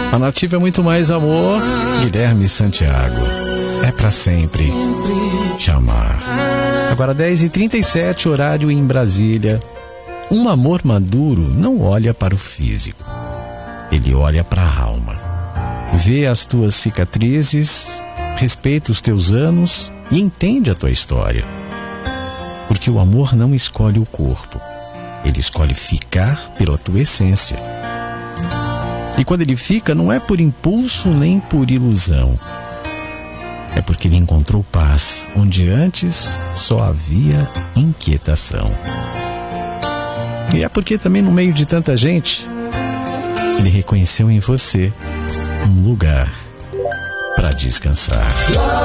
A Nativa é muito mais amor. Guilherme Santiago. É pra sempre te amar. Agora 10h37, horário em Brasília. Um amor maduro não olha para o físico. Ele olha para a alma. Vê as tuas cicatrizes, respeita os teus anos e entende a tua história. Porque o amor não escolhe o corpo. Ele escolhe ficar pela tua essência. E quando ele fica, não é por impulso nem por ilusão. É porque ele encontrou paz, onde antes só havia inquietação. E é porque também no meio de tanta gente, ele reconheceu em você um lugar para descansar.